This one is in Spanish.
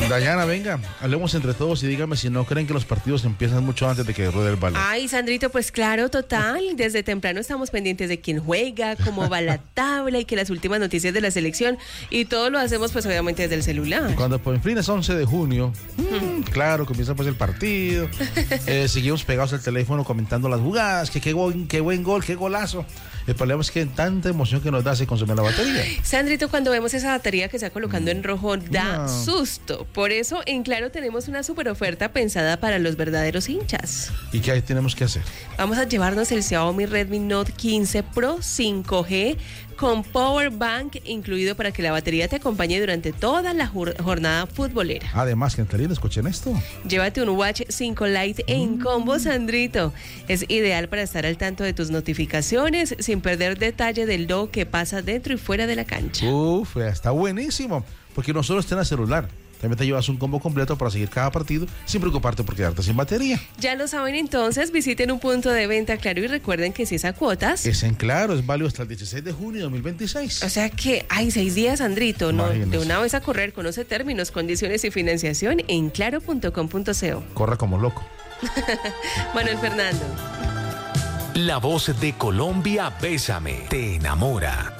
Dayana, venga, hablemos entre todos y dígame si no creen que los partidos empiezan mucho antes de que ruede el balón. Ay, Sandrito, pues claro, total. Desde temprano estamos pendientes de quién juega, cómo va la tabla y que las últimas noticias de la selección. Y todo lo hacemos, pues obviamente desde el celular. Cuando por fin es 11 de junio, claro, comienza pues el partido. Seguimos pegados al teléfono comentando las jugadas, que qué buen gol, qué golazo. El problema es que tanta emoción que nos da se consume la batería. Sandrito, cuando vemos esa batería que está colocando en rojo, da susto. Por eso, en Claro tenemos una super oferta pensada para los verdaderos hinchas. ¿Y qué tenemos que hacer? Vamos a llevarnos el Xiaomi Redmi Note 15 Pro 5G con Power Bank incluido para que la batería te acompañe durante toda la jornada futbolera. Además, que en Cali escuchen esto. Llévate un Watch 5 Lite en combo, Sandrito. Es ideal para estar al tanto de tus notificaciones sin perder detalle de lo que pasa dentro y fuera de la cancha. Uf, está buenísimo, porque no solo está en el celular. También te llevas un combo completo para seguir cada partido sin preocuparte por quedarte sin batería. Ya lo saben, entonces visiten un punto de venta Claro y recuerden que si es a cuotas. Es en Claro, es válido hasta el 16 de junio de 2026. O sea que hay 6 días, Sandrito, ¿no? De una vez a correr, conoce términos, condiciones y financiación en claro.com.co. Corra como loco. Manuel Fernando. La voz de Colombia, Bésame, te enamora.